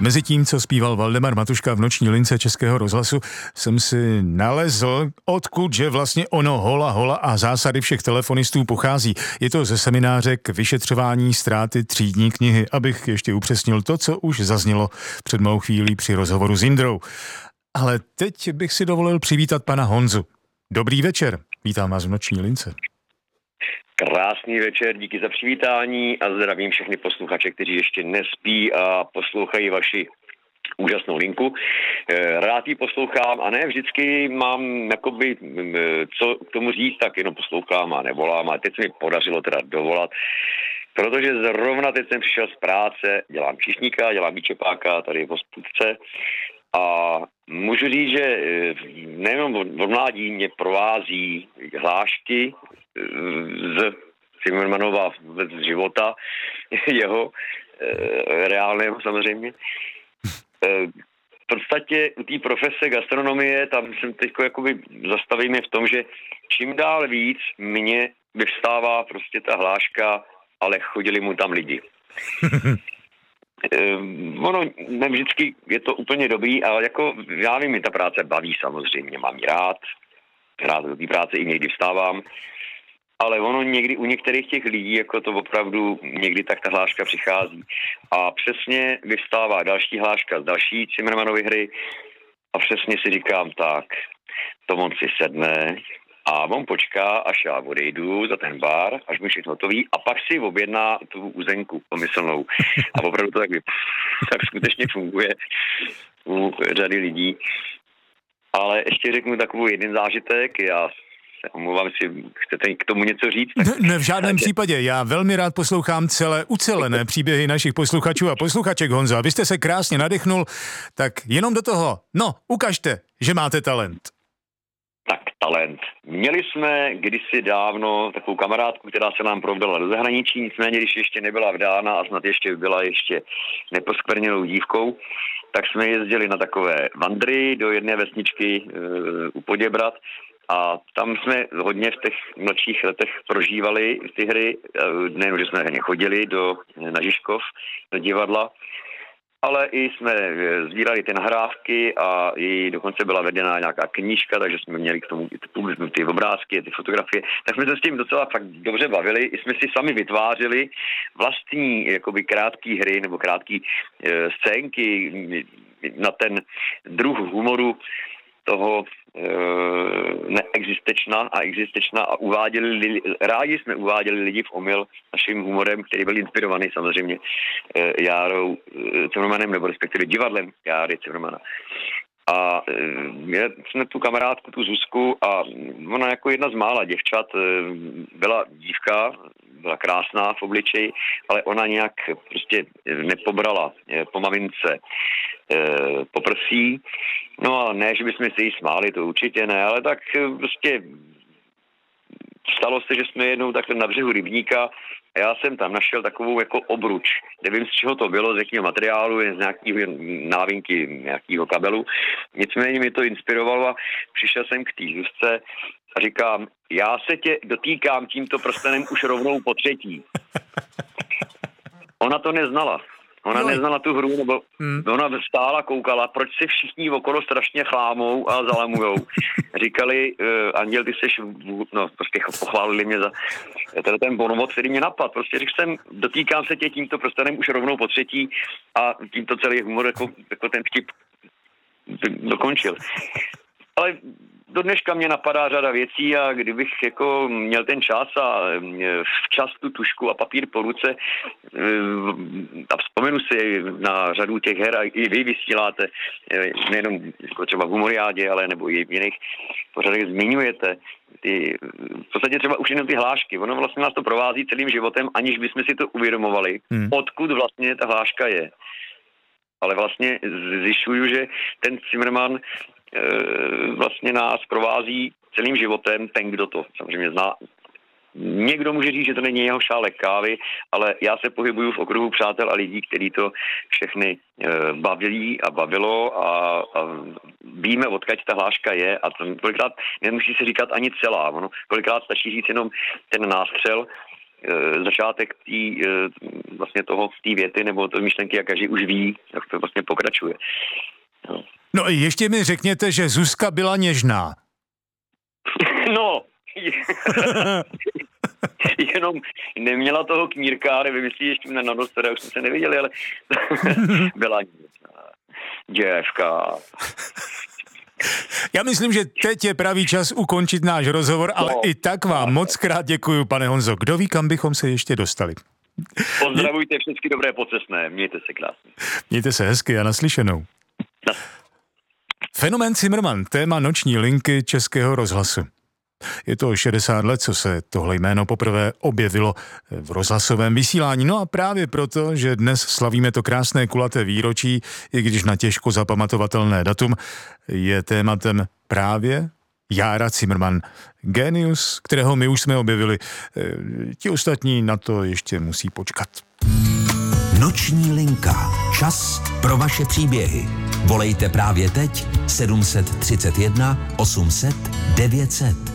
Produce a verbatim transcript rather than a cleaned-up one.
Mezi tím, co zpíval Valdemar Matuška v noční lince Českého rozhlasu, jsem si nalezl, odkud že vlastně ono hola hola a zásady všech telefonistů pochází. Je to ze semináře k vyšetřování ztráty třídní knihy, abych ještě upřesnil to, co už zaznělo před malou chvílí při rozhovoru s Jindrou. Ale teď bych si dovolil přivítat pana Honzu. Dobrý večer, vítám vás v noční lince. Krásný večer, díky za přivítání a zdravím všechny posluchače, kteří ještě nespí a poslouchají vaši úžasnou linku. Rád ji poslouchám a ne vždycky mám jakoby co k tomu říct, tak jenom poslouchám a nevolám. A teď se mi podařilo teda dovolat, protože zrovna teď jsem přišel z práce, dělám číšníka, dělám výčepáka tady v hospůdce a můžu říct, že nejenom od mládí mě provází hlášky z Zimmermanova z života, jeho e, reálného samozřejmě. E, v podstatě u té profese gastronomie, tam jsem teď jakoby zastavím je v tom, že čím dál víc mě vyvstává prostě ta hláška, ale chodili mu tam lidi. e, ono ne vždycky je to úplně dobrý, ale jako já vím, mi ta práce baví samozřejmě, mám ji rád, rád do té práce i někdy vstávám, ale ono někdy u některých těch lidí, jako to opravdu někdy tak ta hláška přichází. A přesně vyvstává další hláška z další Zimmermanovy hry a přesně si říkám tak, to on si sedne a on počká, až já odejdu za ten bar, až mu všechno hotový a pak si objedná tu uzenku pomyslnou. A opravdu to tak, tak skutečně funguje u řady lidí. Ale ještě řeknu takový jeden zážitek, já omlouvám si, chcete k tomu něco říct? Ne, ne, v žádném případě. Já velmi rád poslouchám celé ucelené příběhy našich posluchačů a posluchaček, Honzo. A vy jste se krásně nadechnul, tak jenom do toho. No, ukažte, že máte talent. Tak talent. Měli jsme kdysi dávno takovou kamarádku, která se nám provdala do zahraničí, nicméně když ještě nebyla vdána a snad ještě byla ještě neposkvrněnou dívkou, tak jsme jezdili na takové vandry do jedné vesničky e, u Poděbrad. A tam jsme hodně v těch mladších letech prožívali ty hry, nejen, že jsme chodili do, na Žižkov, do divadla, ale i jsme sbírali ty nahrávky a i dokonce byla vedena nějaká knížka, takže jsme měli k tomu ty, ty obrázky, ty fotografie. Tak jsme se s tím docela fakt dobře bavili. I jsme si sami vytvářeli vlastní jakoby krátký hry nebo krátký e, scénky na ten druh humoru toho e, neexistečna a existečna a uváděli, rádi jsme uváděli lidi v omyl naším humorem, který byl inspirovaný samozřejmě e, Járou e, Cimrmanem, nebo respektive divadlem Járy Cimrmana. A e, mě jsme tu kamarádku, tu Zuzku, a ona jako jedna z mála děvčat e, byla dívka, byla krásná v obličeji, ale ona nějak prostě nepobrala e, po mamince e, po prsí. No a ne, že bychom si ji smáli, to určitě ne, ale tak prostě stalo se, že jsme jednou takhle na břehu rybníka a já jsem tam našel takovou jako obruč. Nevím, z čeho to bylo, z jakého materiálu, z nějakého návinky, nějakého kabelu. Nicméně mi to inspirovalo a přišel jsem k té Zuzce a říkám, já se tě dotýkám tímto prstenem už rovnou po třetí. Ona to neznala. Ona no. neznala tu hru, nebo hmm. ona stála, koukala, proč se všichni okolo strašně chlámou a zalamujou. Říkali, uh, Anděl, ty seš, no prostě pochválili mě za teda ten bonmot, který mě napad. Prostě řekl jsem, dotýkám se tě tímto prstenem už rovnou po třetí a tímto celý humor jako, jako ten vtip dokončil. Ale do dneška mě napadá řada věcí a kdybych jako měl ten čas a včas tu tušku a papír po ruce a vzpomenu si na řadu těch her, a i vy vysíláte, nejenom jako třeba v Humoriádě, ale nebo i v jiných pořadech zmiňujete, ty, v podstatě třeba už jenom ty hlášky, ono vlastně nás to provází celým životem, aniž bychom si to uvědomovali, hmm. odkud vlastně ta hláška je. Ale vlastně zjišťuju, že ten Zimmerman vlastně nás provází celým životem, ten, kdo to samozřejmě zná. Někdo může říct, že to není jeho šálek kávy, ale já se pohybuju v okruhu přátel a lidí, kteří to všechny baví a bavilo a, a víme, odkud ta hláška je a to kolikrát nemusí se říkat ani celá. Ono, kolikrát stačí říct jenom ten nástřel, e, začátek tý, e, vlastně toho, té věty nebo to myšlenky, jak každý už ví, jak to vlastně pokračuje. No, no ještě mi řekněte, že Zuzka byla něžná. no jenom neměla toho knírka, nevím, jestli ještě na nos, teda už jsme se neviděli, ale byla děvka. Já myslím, že teď je pravý čas ukončit náš rozhovor, ale no, i tak vám moc krát děkuju, pane Honzo. Kdo ví, kam bychom se ještě dostali. Pozdravujte všechny dobré pocestné, mějte se krásně. Mějte se hezky a naslyšenou. Na. Fenomén Cimrman, téma noční linky Českého rozhlasu. Je to šedesát let, co se tohle jméno poprvé objevilo v rozhlasovém vysílání. No a právě proto, že dnes slavíme to krásné kulaté výročí, i když na těžko zapamatovatelné datum, je tématem právě Jára Cimrman. Génius, kterého my už jsme objevili. Ti ostatní na to ještě musí počkat. Noční linka. Čas pro vaše příběhy. Volejte právě teď sedm set třicet jedna osm set devět set.